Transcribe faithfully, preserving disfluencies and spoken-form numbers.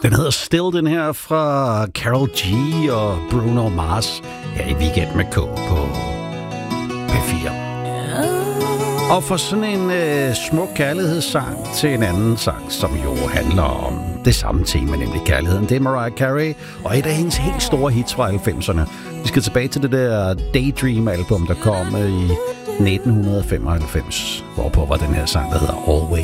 Den hedder Still, den her fra Karol G og Bruno Mars her i Weekend med K på P fire. Og for sådan en øh, smuk kærlighedssang til en anden sang, som jo handler om det samme tema, nemlig kærligheden. Det er Mariah Carey, og et af hendes helt store hits fra halvfemserne. Vi skal tilbage til det der Daydream-album, der kom i nitten femoghalvfems, hvorpå var den her sang, der hedder Always.